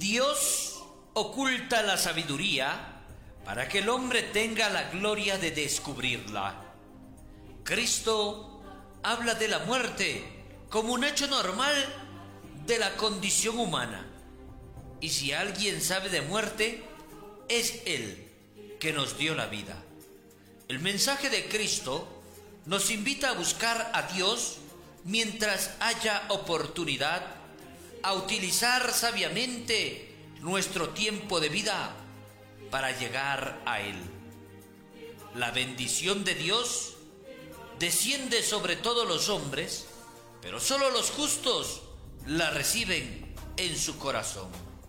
Dios oculta la sabiduría para que el hombre tenga la gloria de descubrirla. Cristo habla de la muerte como un hecho normal de la condición humana. Y si alguien sabe de muerte, es Él que nos dio la vida. El mensaje de Cristo nos invita a buscar a Dios mientras haya oportunidad, a utilizar sabiamente nuestro tiempo de vida para llegar a Él. La bendición de Dios desciende sobre todos los hombres, pero solo los justos la reciben en su corazón.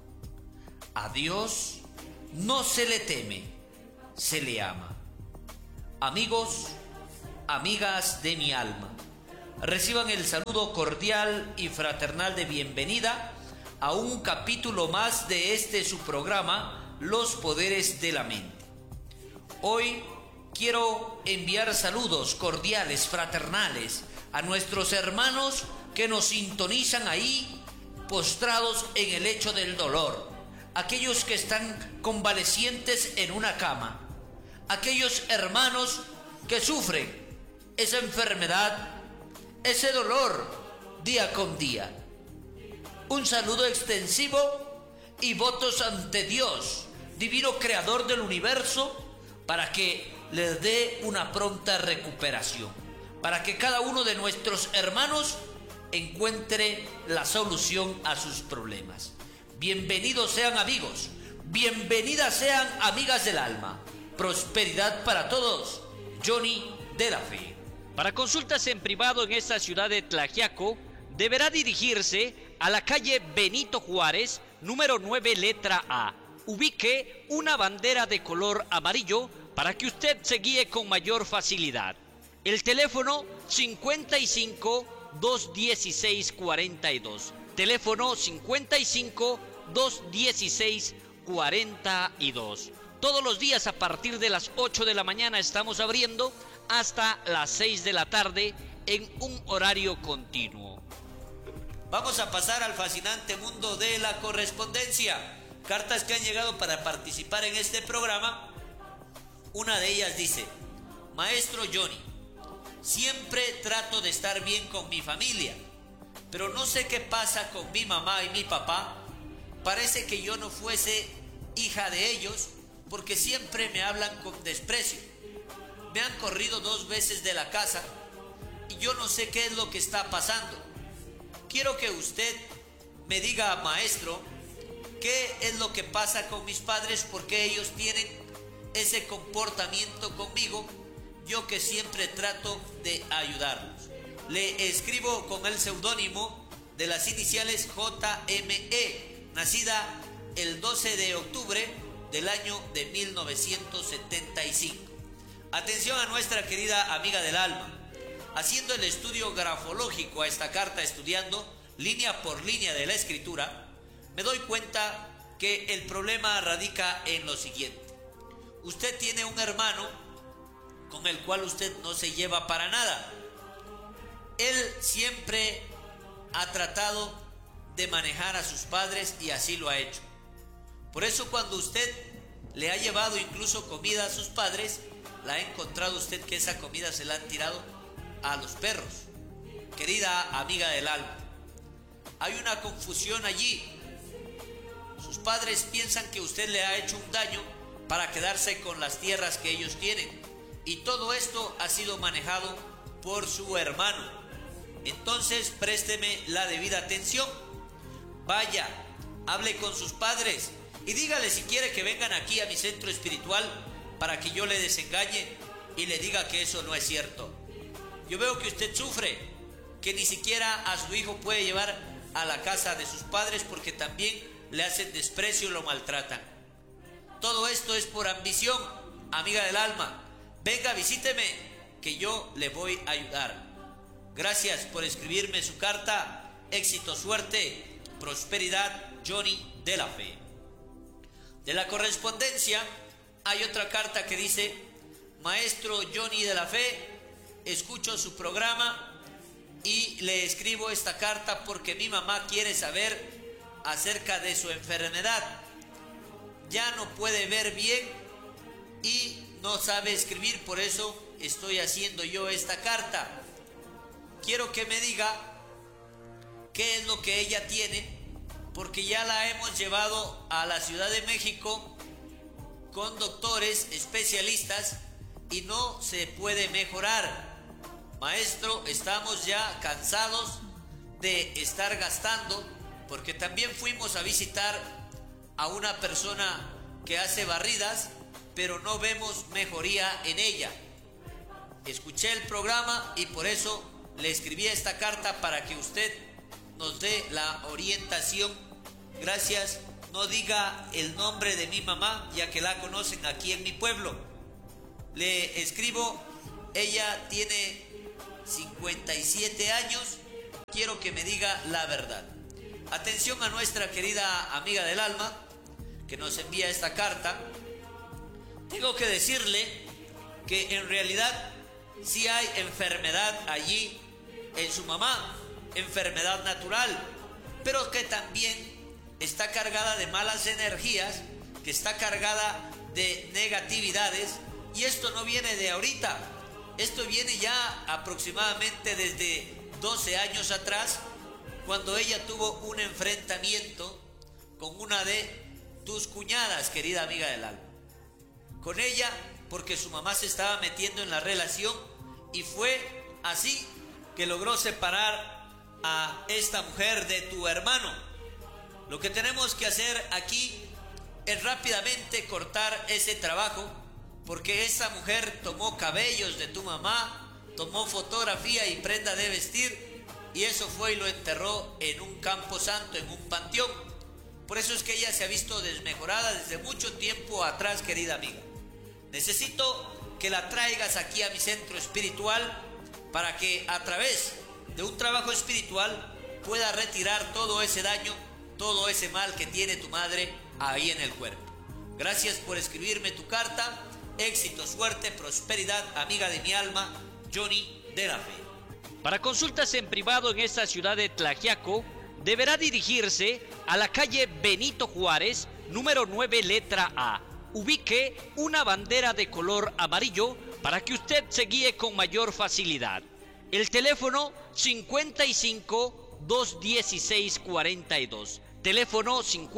A Dios no se le teme, se le ama. Amigos, amigas de mi alma, reciban el saludo cordial y fraternal de bienvenida a un capítulo más de este su programa, Los Poderes de la Mente. Hoy quiero enviar saludos cordiales, fraternales, a nuestros hermanos que nos sintonizan ahí, postrados en el lecho del dolor, aquellos que están convalecientes en una cama, aquellos hermanos que sufren esa enfermedad, ese dolor día con día. Un saludo extensivo y votos ante Dios, divino creador del universo, para que les dé una pronta recuperación, para que cada uno de nuestros hermanos encuentre la solución a sus problemas. Bienvenidos sean amigos, bienvenidas sean amigas del alma. Prosperidad para todos. Johnny de la Fe. Para consultas en privado en esta ciudad de Tlaxiaco, deberá dirigirse a la calle Benito Juárez, número 9, letra A. Ubique una bandera de color amarillo para que usted se guíe con mayor facilidad. El teléfono 55 216 42. Teléfono 55 216 42. Todos los días a partir de las 8 de la mañana estamos abriendo hasta las 6 de la tarde en un horario continuo. Vamos a pasar al fascinante mundo de la correspondencia. Cartas que han llegado para participar en este programa. Una de ellas dice: Maestro Johnny, siempre trato de estar bien con mi familia, pero no sé qué pasa con mi mamá y mi papá. Parece que yo no fuese hija de ellos, porque siempre me hablan con desprecio. Me han corrido 2 veces de la casa y yo no sé qué es lo que está pasando. Quiero que usted me diga, maestro, qué es lo que pasa con mis padres, porque ellos tienen ese comportamiento conmigo, yo que siempre trato de ayudarlos. Le escribo con el seudónimo de las iniciales JME, nacida el 12 de octubre del año de 1975. Atención a nuestra querida amiga del alma. Haciendo el estudio grafológico a esta carta, estudiando línea por línea de la escritura, me doy cuenta que el problema radica en lo siguiente. Usted tiene un hermano con el cual usted no se lleva para nada. Él siempre ha tratado de manejar a sus padres y así lo ha hecho. Por eso cuando usted le ha llevado incluso comida a sus padres, la ha encontrado usted que esa comida se la han tirado a los perros. Querida amiga del alma, hay una confusión allí. Sus padres piensan que usted le ha hecho un daño para quedarse con las tierras que ellos tienen, y todo esto ha sido manejado por su hermano. Entonces présteme la debida atención. Vaya, hable con sus padres y dígale si quiere que vengan aquí a mi centro espiritual para que yo le desengañe y le diga que eso no es cierto. Yo veo que usted sufre, que ni siquiera a su hijo puede llevar a la casa de sus padres porque también le hacen desprecio y lo maltratan. Todo esto es por ambición, amiga del alma. Venga, visíteme, que yo le voy a ayudar. Gracias por escribirme su carta. Éxito, suerte, prosperidad, Johnny de la Fe. De la correspondencia hay otra carta que dice: Maestro Johnny de la Fe, escucho su programa y le escribo esta carta porque mi mamá quiere saber acerca de su enfermedad. Ya no puede ver bien y no sabe escribir, por eso estoy haciendo yo esta carta. Quiero que me diga qué es lo que ella tiene, porque ya la hemos llevado a la Ciudad de México con doctores especialistas y no se puede mejorar. Maestro, estamos ya cansados de estar gastando, porque también fuimos a visitar a una persona que hace barridas, pero no vemos mejoría en ella. Escuché el programa y por eso le escribí esta carta para que usted nos dé la orientación. Gracias. No diga el nombre de mi mamá, ya que la conocen aquí en mi pueblo. Le escribo, ella tiene 57 años. Quiero que me diga la verdad. Atención a nuestra querida amiga del alma que nos envía esta carta. Tengo que decirle que en realidad sí hay enfermedad allí en su mamá, enfermedad natural, pero que también está cargada de malas energías, que está cargada de negatividades, y esto no viene de ahorita, esto viene ya aproximadamente desde 12 años atrás, cuando ella tuvo un enfrentamiento con una de tus cuñadas, querida amiga del alma. Con ella, porque su mamá se estaba metiendo en la relación, y fue así que logró separar a esta mujer de tu hermano. Lo que tenemos que hacer aquí es rápidamente cortar ese trabajo, porque esa mujer tomó cabellos de tu mamá, tomó fotografía y prenda de vestir, y eso fue y lo enterró en un campo santo, en un panteón. Por eso es que ella se ha visto desmejorada desde mucho tiempo atrás, querida amiga. Necesito que la traigas aquí a mi centro espiritual para que a través de un trabajo espiritual pueda retirar todo ese daño, todo ese mal que tiene tu madre ahí en el cuerpo. Gracias por escribirme tu carta. Éxito, suerte, prosperidad, amiga de mi alma, Johnny de la Fe. Para consultas en privado en esta ciudad de Tlaxiaco, deberá dirigirse a la calle Benito Juárez, número 9, letra A. Ubique una bandera de color amarillo para que usted se guíe con mayor facilidad. El teléfono 55 216 42. Teléfono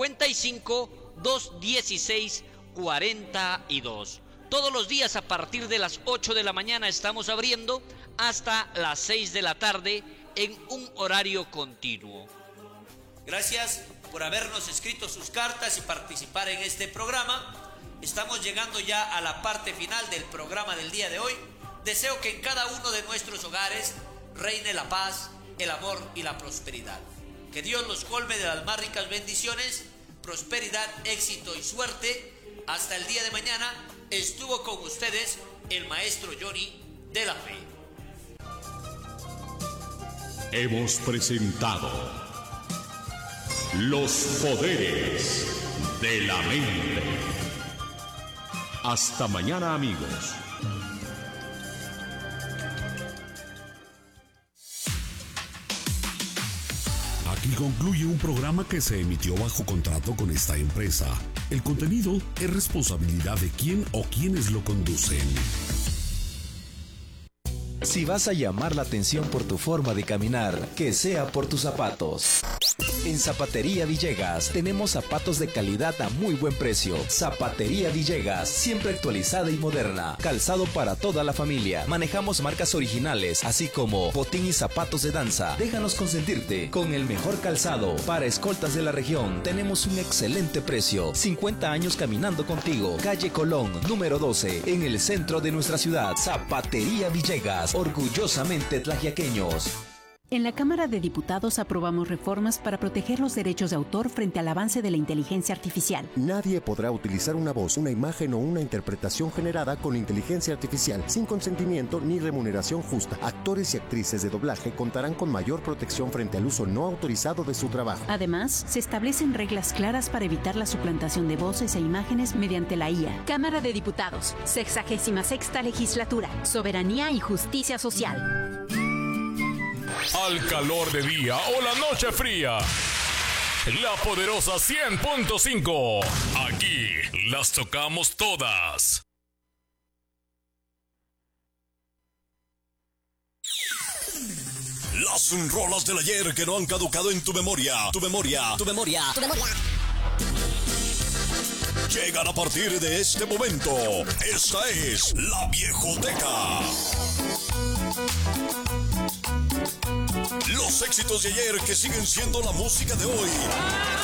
55 216 42. Todos los días a partir de las 8 de la mañana estamos abriendo hasta las 6 de la tarde en un horario continuo. Gracias por habernos escrito sus cartas y participar en este programa. Estamos llegando ya a la parte final del programa del día de hoy. Deseo que en cada uno de nuestros hogares reine la paz, el amor y la prosperidad. Que Dios los colme de las más ricas bendiciones, prosperidad, éxito y suerte. Hasta el día de mañana. Estuvo con ustedes el maestro Johnny de la Fe. Hemos presentado Los Poderes de la Mente. Hasta mañana, amigos. Aquí concluye un programa que se emitió bajo contrato con esta empresa. El contenido es responsabilidad de quien o quienes lo conducen. Si vas a llamar la atención por tu forma de caminar, que sea por tus zapatos. En Zapatería Villegas tenemos zapatos de calidad a muy buen precio. Zapatería Villegas, siempre actualizada y moderna. Calzado para toda la familia. Manejamos marcas originales, así como botín y zapatos de danza. Déjanos consentirte con el mejor calzado. Para escoltas de la región, tenemos un excelente precio. 50 años caminando contigo. Calle Colón, número 12, en el centro de nuestra ciudad. Zapatería Villegas, orgullosamente tlaxiaqueños. En la Cámara de Diputados aprobamos reformas para proteger los derechos de autor frente al avance de la inteligencia artificial. Nadie podrá utilizar una voz, una imagen o una interpretación generada con inteligencia artificial sin consentimiento ni remuneración justa. Actores y actrices de doblaje contarán con mayor protección frente al uso no autorizado de su trabajo. Además, se establecen reglas claras para evitar la suplantación de voces e imágenes mediante la IA. Cámara de Diputados, 66ª Legislatura, Soberanía y Justicia Social. Al calor de día o la noche fría, La Poderosa 100.5. Aquí las tocamos todas. Las rolas del ayer que no han caducado en tu memoria. Tu memoria. Llegan a partir de este momento. Esta es La Viejoteca. Los éxitos de ayer que siguen siendo la música de hoy.